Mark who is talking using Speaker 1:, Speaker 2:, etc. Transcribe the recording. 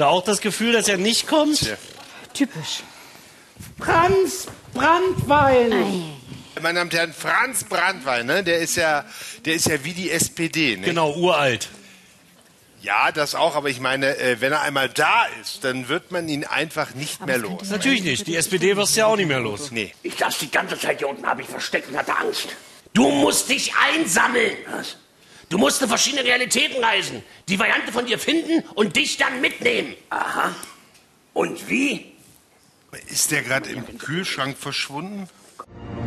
Speaker 1: Da auch das Gefühl, dass er nicht kommt?
Speaker 2: Tja.
Speaker 3: Typisch.
Speaker 4: Franz Branntwein.
Speaker 2: Meine Damen und Herren, Franz Branntwein, ne? Der ist ja wie die SPD. Ne?
Speaker 1: Genau, uralt.
Speaker 2: Ja, das auch, aber ich meine, wenn er einmal da ist, dann wird man ihn einfach nicht mehr los.
Speaker 1: Natürlich nicht. Die SPD wirst du ja auch nicht mehr los.
Speaker 2: Nee.
Speaker 5: Ich saß die ganze Zeit hier unten, habe ich versteckt und hatte Angst. Du musst dich einsammeln. Was? Du musst in verschiedene Realitäten reisen, die Variante von dir finden und dich dann mitnehmen. Aha. Und wie?
Speaker 2: Ist der gerade im Kühlschrank verschwunden?